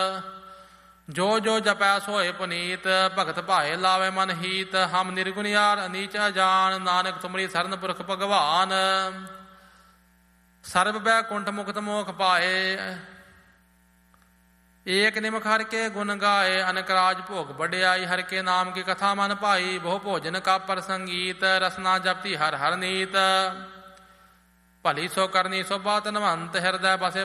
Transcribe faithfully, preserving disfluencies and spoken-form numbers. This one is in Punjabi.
ਜੋ ਜੋ ਜਪੈ ਸੋਏ ਪੁਨੀਤ, ਭਗਤ ਭਾਏ ਲਾਵੇ ਮਨ ਹੀਤ। ਹਮ ਨਿਰਗੁਣ ਯਾਰ ਅਨੀਚ ਅਜਾਨ, ਨਾਨਕ ਤੁਮਰੀ ਸਰਨ ਪੁਰਖ ਭਗਵਾਨ। ਸਰਬ ਬੈਕੁੰਠ ਮੁਕਤ ਮੋਖ ਪਾਏ, ਏਕ ਨਿਮਖ ਹਰਿ ਕੇ ਗੁਣ ਗਾਏ। ਅਨਕ ਰਾਜ ਭੋਗ ਵਡਿਆਈ, ਹਰਿ ਕੇ ਨਾਮ ਕੀ ਕਥਾ ਮਨ ਭਾਈ। ਬਹੁ ਭੋਜਨ ਕਾ ਪਰ ਸੰਗੀਤ, ਰਸਨਾ ਜਪਤੀ ਹਰ ਹਰ ਨੀਤ। ਭਲੀ ਸੋ ਕਰਨੀ ਸੋ ਬਾਤ ਨਵੰਤ, ਹਿਰਦੈ ਬਸੇ